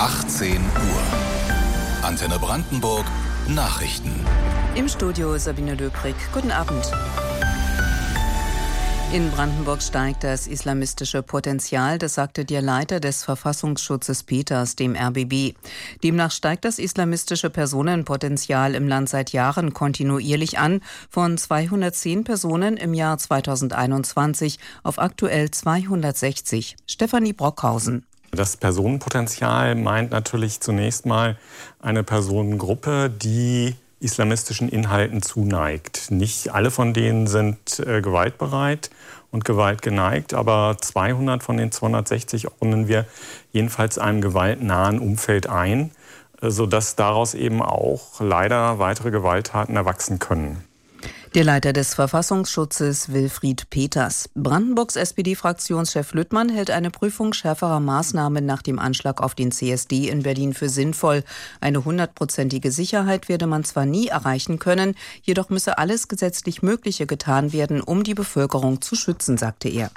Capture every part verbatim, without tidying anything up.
achtzehn Uhr. Antenne Brandenburg Nachrichten. Im Studio Sabine Löbrig. Guten Abend. In Brandenburg steigt das islamistische Potenzial, das sagte der Leiter des Verfassungsschutzes Peters, dem R B B. Demnach steigt das islamistische Personenpotenzial im Land seit Jahren kontinuierlich an, von zweihundertzehn Personen im Jahr zweitausendeinundzwanzig auf aktuell zweihundertsechzig. Stefanie Brockhausen. Das Personenpotenzial meint natürlich zunächst mal eine Personengruppe, die islamistischen Inhalten zuneigt. Nicht alle von denen sind äh, gewaltbereit und gewaltgeneigt, aber zweihundert von den zweihundertsechzig ordnen wir jedenfalls einem gewaltnahen Umfeld ein, äh, sodass daraus eben auch leider weitere Gewalttaten erwachsen können. Der Leiter des Verfassungsschutzes Wilfried Peters. Brandenburgs S P D-Fraktionschef Lüttmann hält eine Prüfung schärferer Maßnahmen nach dem Anschlag auf den C S D in Berlin für sinnvoll. Eine hundertprozentige Sicherheit werde man zwar nie erreichen können, jedoch müsse alles gesetzlich Mögliche getan werden, um die Bevölkerung zu schützen, sagte er.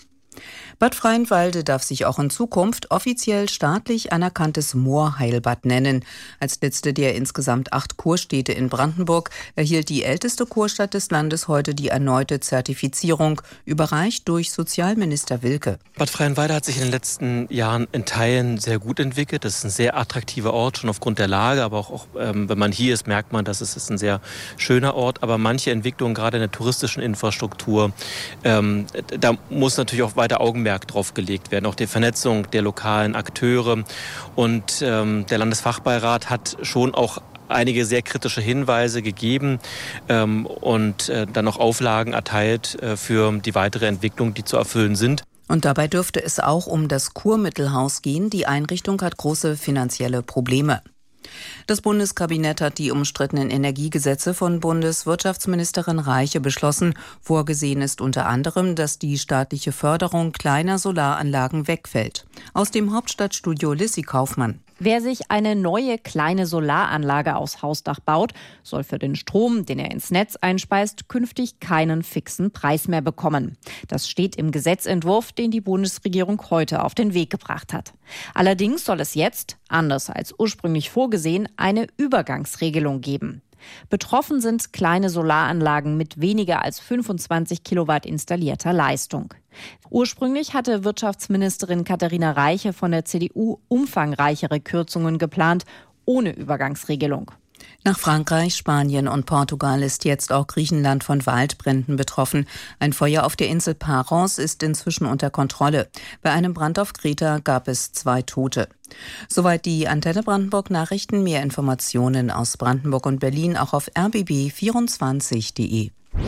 Bad Freienwalde darf sich auch in Zukunft offiziell staatlich anerkanntes Moorheilbad nennen. Als letzte der insgesamt acht Kurstädte in Brandenburg erhielt die älteste Kurstadt des Landes heute die erneute Zertifizierung, überreicht durch Sozialminister Wilke. Bad Freienwalde hat sich in den letzten Jahren in Teilen sehr gut entwickelt. Das ist ein sehr attraktiver Ort, schon aufgrund der Lage, aber auch, auch ähm, wenn man hier ist, merkt man, dass es ist ein sehr schöner Ort. Aber manche Entwicklungen, gerade in der touristischen Infrastruktur, ähm, da muss natürlich auch weiter Augenmerk drauf gelegt werden, auch die Vernetzung der lokalen Akteure. Und ähm, der Landesfachbeirat hat schon auch einige sehr kritische Hinweise gegeben ähm, und äh, dann noch Auflagen erteilt äh, für die weitere Entwicklung, die zu erfüllen sind. Und dabei dürfte es auch um das Kurmittelhaus gehen. Die Einrichtung hat große finanzielle Probleme. Das Bundeskabinett hat die umstrittenen Energiegesetze von Bundeswirtschaftsministerin Reiche beschlossen. Vorgesehen ist unter anderem, dass die staatliche Förderung kleiner Solaranlagen wegfällt. Aus dem Hauptstadtstudio Lissi Kaufmann. Wer sich eine neue kleine Solaranlage aufs Hausdach baut, soll für den Strom, den er ins Netz einspeist, künftig keinen fixen Preis mehr bekommen. Das steht im Gesetzentwurf, den die Bundesregierung heute auf den Weg gebracht hat. Allerdings soll es jetzt, anders als ursprünglich vorgesehen, eine Übergangsregelung geben. Betroffen sind kleine Solaranlagen mit weniger als fünfundzwanzig Kilowatt installierter Leistung. Ursprünglich hatte Wirtschaftsministerin Katharina Reiche von der C D U umfangreichere Kürzungen geplant, ohne Übergangsregelung. Nach Frankreich, Spanien und Portugal ist jetzt auch Griechenland von Waldbränden betroffen. Ein Feuer auf der Insel Paros ist inzwischen unter Kontrolle. Bei einem Brand auf Kreta gab es zwei Tote. Soweit die Antenne Brandenburg Nachrichten. Mehr Informationen aus Brandenburg und Berlin auch auf r b b vierundzwanzig punkt de.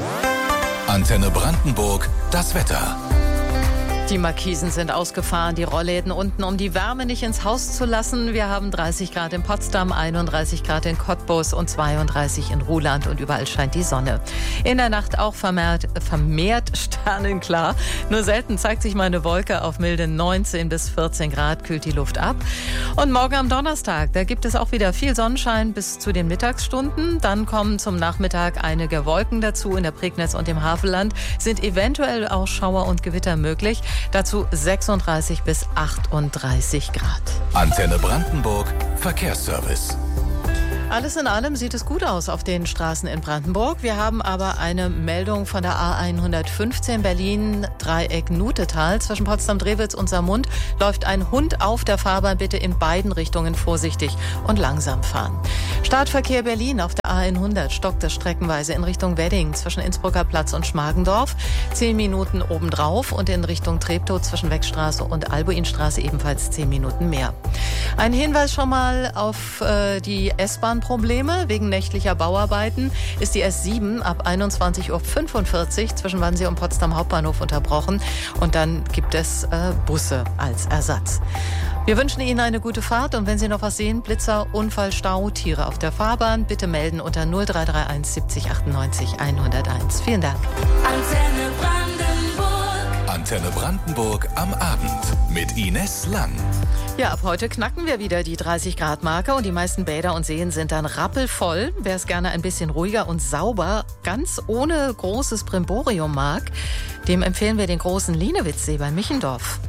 Antenne Brandenburg, das Wetter. Die Markisen sind ausgefahren, die Rollläden unten, um die Wärme nicht ins Haus zu lassen. Wir haben dreißig Grad in Potsdam, einunddreißig Grad in Cottbus und zweiunddreißig in Ruhland und überall scheint die Sonne. In der Nacht auch vermehrt, vermehrt sternenklar. Nur selten zeigt sich mal eine Wolke. Auf milde neunzehn bis vierzehn Grad kühlt die Luft ab. Und morgen am Donnerstag, da gibt es auch wieder viel Sonnenschein bis zu den Mittagsstunden. Dann kommen zum Nachmittag einige Wolken dazu. In der Prignitz und im Havelland sind eventuell auch Schauer und Gewitter möglich. Dazu sechsunddreißig bis achtunddreißig Grad. Antenne Brandenburg Verkehrsservice. Alles in allem sieht es gut aus auf den Straßen in Brandenburg. Wir haben aber eine Meldung von der A hundertfünfzehn Berlin Dreieck Nutetal. Zwischen Potsdam-Drewitz und Saarmund läuft ein Hund auf der Fahrbahn. Bitte in beiden Richtungen vorsichtig und langsam fahren. Startverkehr Berlin auf der A hundert stockt es streckenweise in Richtung Wedding zwischen Innsbrucker Platz und Schmargendorf. Zehn Minuten obendrauf und in Richtung Treptow zwischen Weckstraße und Albuinstraße ebenfalls zehn Minuten mehr. Ein Hinweis schon mal auf äh, die S-Bahn-Probleme. Wegen nächtlicher Bauarbeiten ist die S sieben ab einundzwanzig Uhr fünfundvierzig zwischen Wannsee und Potsdam Hauptbahnhof unterbrochen. Und dann gibt es äh, Busse als Ersatz. Wir wünschen Ihnen eine gute Fahrt und wenn Sie noch was sehen, Blitzer, Unfall, Stau, Tiere auf der Fahrbahn, bitte melden unter null drei drei eins siebzig achtundneunzig hunderteins. Vielen Dank. Antenne Brandenburg. Antenne Brandenburg am Abend mit Ines Lang. Ja, ab heute knacken wir wieder die dreißig Grad Marke und die meisten Bäder und Seen sind dann rappelvoll. Wer es gerne ein bisschen ruhiger und sauber, ganz ohne großes Brimborium mag, dem empfehlen wir den großen Lienewitzsee bei Michendorf.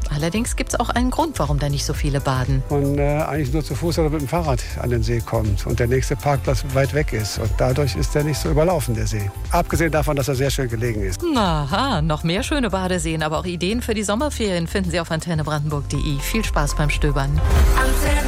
Allerdings gibt es auch einen Grund, warum da nicht so viele baden. Man äh, eigentlich nur zu Fuß oder mit dem Fahrrad an den See kommt und der nächste Parkplatz weit weg ist. Und dadurch ist er nicht so überlaufen, der See. Abgesehen davon, dass er sehr schön gelegen ist. Aha, noch mehr schöne Badeseen, aber auch Ideen für die Sommerferien finden Sie auf antenne brandenburg punkt de. Viel Spaß beim Stöbern.